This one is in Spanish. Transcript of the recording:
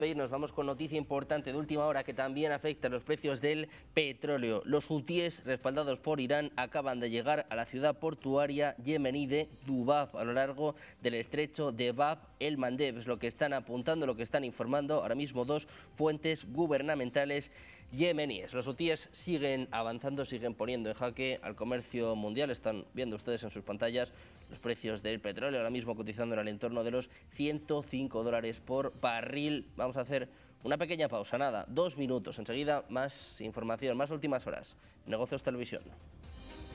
Nos vamos con noticia importante de última hora que también afecta a los precios del petróleo. Los hutíes, respaldados por Irán, acaban de llegar a la ciudad portuaria yemení de Dubab, a lo largo del estrecho de Bab el Mandeb. Es lo que están apuntando, lo que están informando ahora mismo dos fuentes gubernamentales yemeníes. Los hutíes siguen avanzando, siguen poniendo en jaque al comercio mundial. Están viendo ustedes en sus pantallas los precios del petróleo, ahora mismo cotizando en el entorno de los $105 por barril. Vamos a hacer una pequeña pausa, nada, 2 minutos. Enseguida más información, más últimas horas. Negocios Televisión.